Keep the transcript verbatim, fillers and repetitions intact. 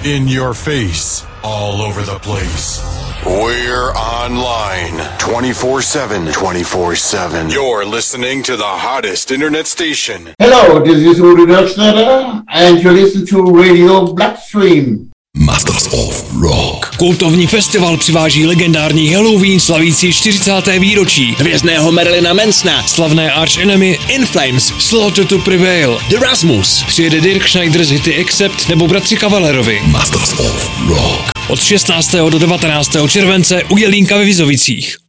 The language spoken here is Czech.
In your face, all over the place. We're online twenty-four seven, twenty-four seven. You're listening to the hottest internet station. Hello, this is Udo Dirkschneider and you listen to Radio Bloodstream. Masters of Rock. Kultovní festival přiváží legendární Halloween slavící čtyřicáté výročí, hvězdného Marilyna Mansona, slavné Arch Enemy, In Flames, Slaughter to Prevail, The Rasmus, přijede Dirk Schneider z hity Accept nebo bratři Cavalerovi. Masters of Rock. Od šestnáctého do devatenáctého července u Jelínka ve Vizovicích.